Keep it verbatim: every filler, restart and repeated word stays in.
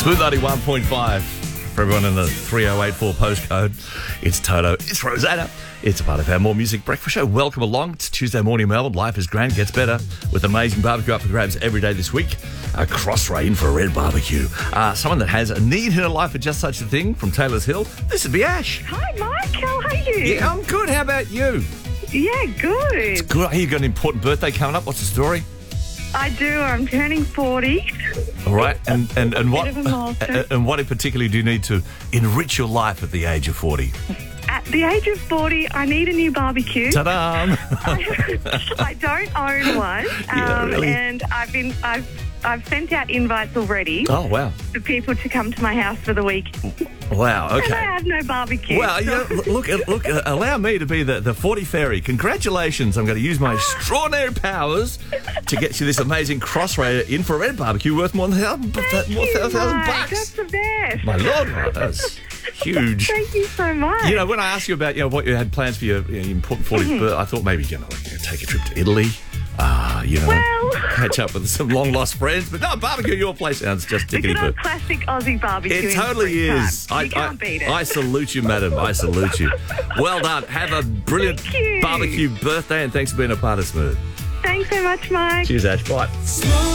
Smooth ninety-one point five. For everyone in the three oh eight four postcode, it's Toto, it's Rosanna. It's a part of our More Music Breakfast Show. Welcome along. It's Tuesday morning, Melbourne. Life is grand, gets better with amazing barbecue up for grabs every day this week. A Crossrail for a red barbecue. Uh, someone that has a need in her life for just such a thing from Taylor's Hill. This would be Ash. Hi, Mike. How are you? Yeah, I'm good. How about you? Yeah, good. It's good. I hear you've got an important birthday coming up. What's the story? I do. I'm turning forty. All right. And and, and what Bit of a milestone. and what in particular do you need to enrich your life at the age of forty? At the age of forty, I need a new barbecue. Ta-da! I don't own one, Yeah, um, really? and I've been I've I've sent out invites already Oh, wow. for people to come to my house for the week. Wow, And I okay. have no barbecue. Well, you know, look, look, uh, allow me to be the, the forty fairy. Congratulations. I'm going to use my extraordinary powers to get you this amazing Crossrail infrared barbecue worth more than a thousand, Thank more you, than a thousand Mike. bucks. That's the best. My Lord, wow, that's huge. Thank you so much. You know, when I asked you about you know what you had plans for your, your important fortieth Mm-hmm. birthday, I thought maybe you know, like, you know take a trip to Italy. Uh, you know, Well- catch up with some long lost friends. But no, barbecue at your place sounds just the tickety good boo. old classic Aussie barbecue. It in totally springtime. is. You I, can't I, beat it. I salute you, madam. I salute you. Well done. Have a brilliant Thank you. barbecue birthday, and thanks for being a part of Smooth. Thanks so much, Mike. Cheers, Ash. Bye.